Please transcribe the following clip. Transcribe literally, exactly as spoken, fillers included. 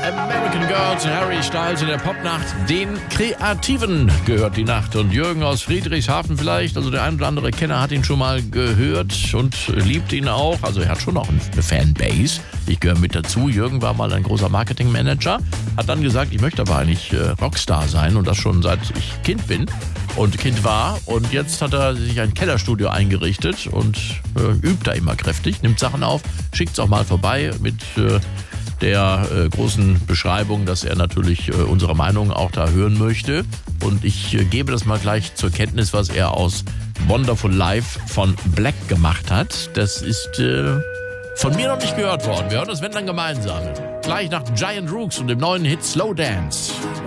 American Girl zu Harry Styles in der Popnacht. Den Kreativen gehört die Nacht. Und Jürgen aus Friedrichshafen vielleicht, also der ein oder andere Kenner hat ihn schon mal gehört und liebt ihn auch. Also er hat schon auch eine Fanbase. Ich gehöre mit dazu. Jürgen war mal ein großer Marketingmanager, hat dann gesagt, ich möchte aber eigentlich äh, Rockstar sein und das schon seit ich Kind bin und Kind war. Und jetzt hat er sich ein Kellerstudio eingerichtet und äh, übt da immer kräftig, nimmt Sachen auf, schickt es auch mal vorbei mit äh, der äh, großen Beschreibung, dass er natürlich äh, unsere Meinung auch da hören möchte. Und ich äh, gebe das mal gleich zur Kenntnis, was er aus Wonderful Life von Black gemacht hat. Das ist äh, von mir noch nicht gehört worden. Wir hören das, wenn dann gemeinsam. Gleich nach Giant Rooks und dem neuen Hit Slow Dance.